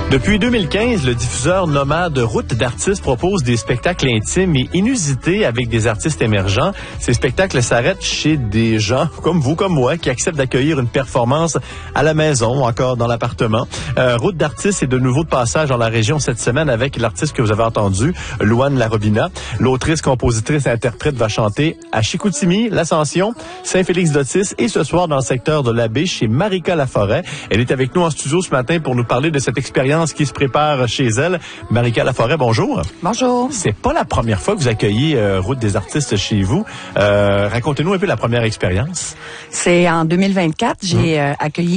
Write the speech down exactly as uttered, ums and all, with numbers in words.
Depuis deux mille quinze, le diffuseur nomade Route d'artistes propose des spectacles intimes et inusités avec des artistes émergents. Ces spectacles s'arrêtent chez des gens comme vous, comme moi, qui acceptent d'accueillir une performance à la maison ou encore dans l'appartement. Euh, Route d'artistes est de nouveau de passage dans la région cette semaine avec l'artiste que vous avez entendu, Louane Larobina. L'autrice, compositrice et interprète va chanter à Chicoutimi, l'Ascension, Saint-Félix-d'Otis et ce soir dans le secteur de l'Abbé chez Marika Laforêt. Elle est avec nous en studio ce matin pour nous parler de cette expérience qui se prépare chez elle. Marika Laforêt, bonjour. Bonjour. C'est pas la première fois que vous accueillez euh, Route des artistes chez vous. Euh, racontez-nous un peu la première expérience. C'est en deux mille vingt-quatre, j'ai mmh. euh, accueilli